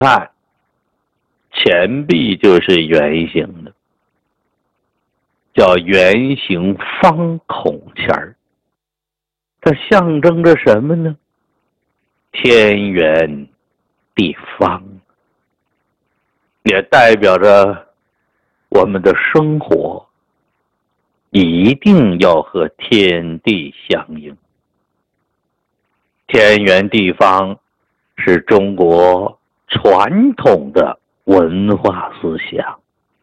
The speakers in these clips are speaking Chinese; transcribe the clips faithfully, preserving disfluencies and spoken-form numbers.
看，钱币就是圆形的，叫圆形方孔钱儿。它象征着什么呢？天圆地方，也代表着我们的生活一定要和天地相应。天圆地方是中国传统的文化思想，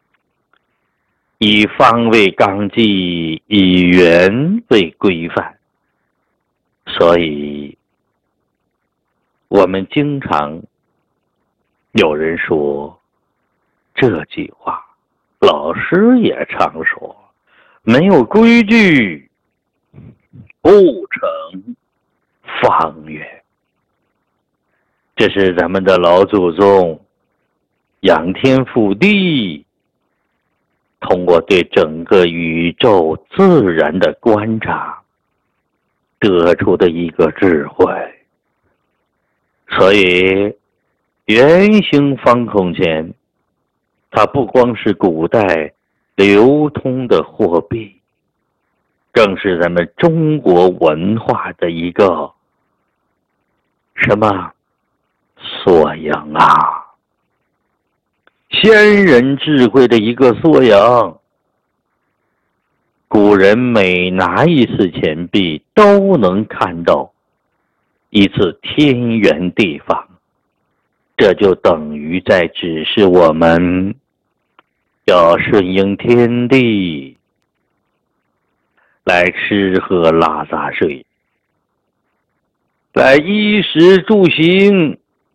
以方为纲纪，以圆为规范，所以我们经常有人说这句话，老师也常说，没有规矩不成方圆。这是咱们的老祖宗仰天覆地，通过对整个宇宙自然的观察得出的一个智慧。所以圆形方孔钱它不光是古代流通的货币，更是咱们中国文化的一个什么缩影啊，先人智慧的一个缩影。古人每拿一次钱币，都能看到一次天圆地方，这就等于在指示我们要顺应天地，来吃喝拉撒睡，来衣食住行。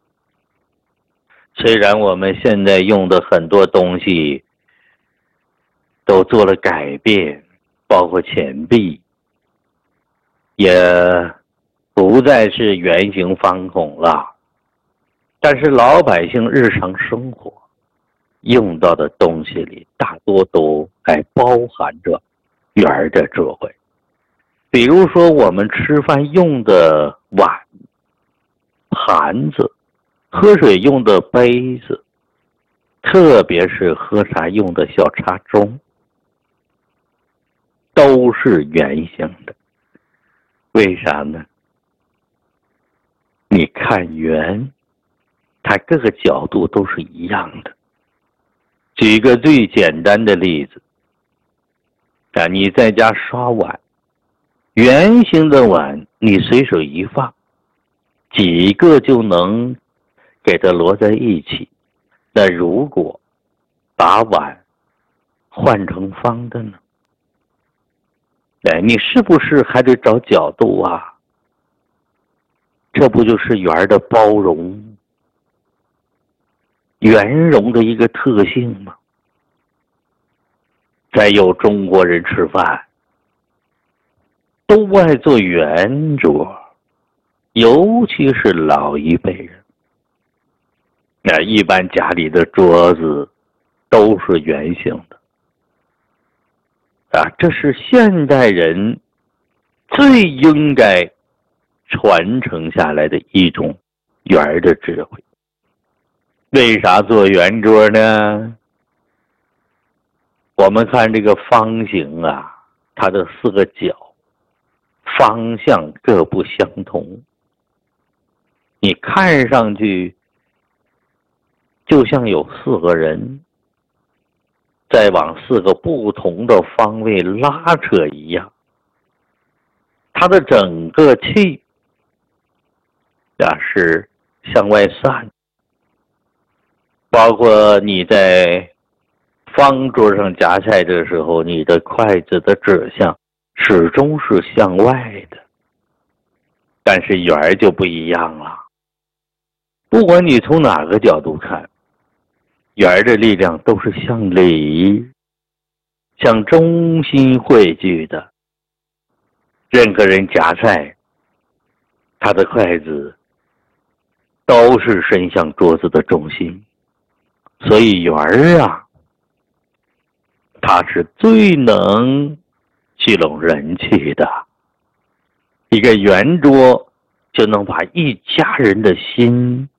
虽然我们现在用的很多东西都做了改变，包括钱币也不再是圆形方孔了，但是老百姓日常生活用到的东西里大多都还包含着圆的智慧。比如说我们吃饭用的碗、盘子，喝水用的杯子，特别是喝茶用的小茶盅，都是圆形的。为啥呢？你看圆，它各个角度都是一样的。举个最简单的例子啊，你在家刷碗，圆形的碗你随手一放，几个就能给它摞在一起。那如果把碗换成方的呢？哎，你是不是还得找角度啊？这不就是圆的包容、圆融的一个特性吗？再有中国人吃饭都爱做圆桌，尤其是老一辈人。那一般家里的桌子都是圆形的啊，这是现代人最应该传承下来的一种圆的智慧。为啥做圆桌呢？我们看这个方形啊，它的四个角方向各不相同，你看上去就像有四个人在往四个不同的方位拉扯一样，它的整个气啊是向外散，包括你在方桌上夹菜的时候，你的筷子的指向始终是向外的。但是圆就不一样了，不管你从哪个角度看，圆的力量都是向里、向中心汇聚的。任何人夹菜，他的筷子都是伸向桌子的中心。所以圆啊，它是最能聚拢人气的。一个圆桌就能把一家人的心